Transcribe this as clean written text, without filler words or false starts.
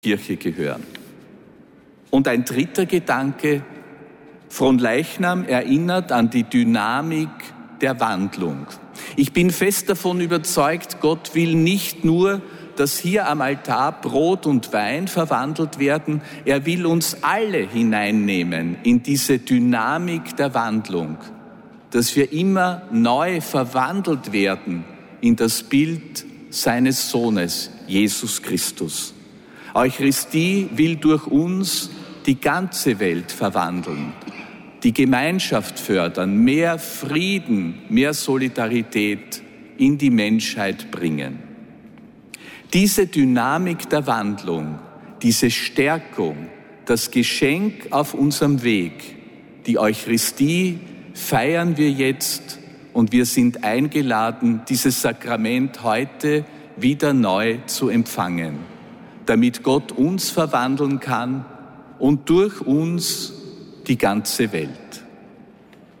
Kirche gehören. Und ein dritter Gedanke, Fronleichnam erinnert an die Dynamik der Wandlung. Ich bin fest davon überzeugt, Gott will nicht nur, dass hier am Altar Brot und Wein verwandelt werden, er will uns alle hineinnehmen in diese Dynamik der Wandlung, dass wir immer neu verwandelt werden in das Bild seines Sohnes, Jesus Christus. Eucharistie will durch uns die ganze Welt verwandeln, die Gemeinschaft fördern, mehr Frieden, mehr Solidarität in die Menschheit bringen. Diese Dynamik der Wandlung, diese Stärkung, das Geschenk auf unserem Weg, die Eucharistie feiern wir jetzt und wir sind eingeladen, dieses Sakrament heute wieder neu zu empfangen, damit Gott uns verwandeln kann und durch uns die ganze Welt.